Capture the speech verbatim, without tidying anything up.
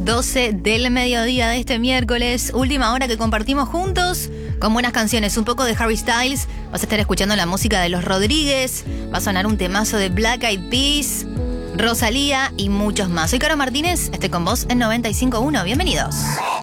doce del mediodía de este miércoles, última hora que compartimos juntos con buenas canciones, un poco de Harry Styles, vas a estar escuchando la música de Los Rodríguez, va a sonar un temazo de Black Eyed Peas, Rosalía y muchos más. Soy Caro Martínez, estoy con vos en noventa y cinco punto uno, bienvenidos.